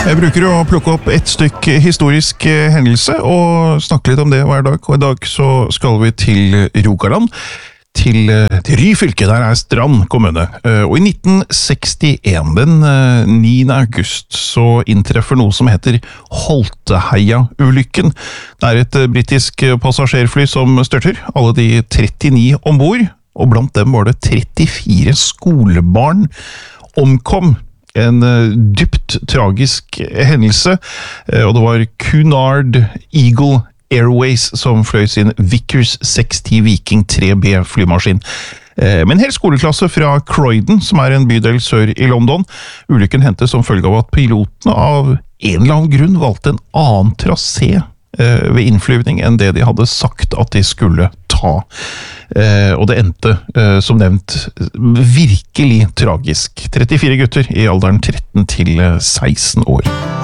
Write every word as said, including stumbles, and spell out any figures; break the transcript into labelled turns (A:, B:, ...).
A: Jeg bruker å plukke opp et stykk historisk hendelse og snakke litt om det hver dag, og i dag så skal vi til Rogaland, til, til Ryfylke, der er Strand kommune. Og i nitten sekstien, den niende august, så inntreffer noe som heter Holteheia-ulykken. Det er et britisk passasjerfly som størter, alle de trettini ombord, og blant dem var det trettifire skolebarn omkom. En dypt tragisk hendelse, og det var Cunard Eagle Airways som fløy sin Vickers seks ti Viking tre B flymaskin. Men en hel skoleklasse fra Croydon, som er en bydel sør i London. Ulykken hendte som følge av at pilotene av en eller annen grunn valgte en annen trasé ved innflyvning enn det de hadde sagt at de skulle ta. Og det endte, som nevnt, virkelig tragisk. trettifire gutter i alderen tretten til seksten år.